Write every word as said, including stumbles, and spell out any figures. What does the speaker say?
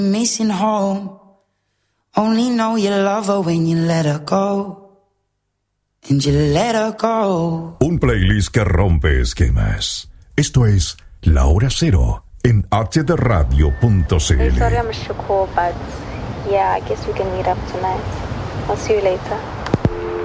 Missing home. Only know you love her when you let her go. And you let her go. Un playlist que rompe esquemas. Esto es La Hora Cero en h d radio punto c l. Hey, sorry I missed your call, but yeah, I guess we can meet up tonight. I'll see you later.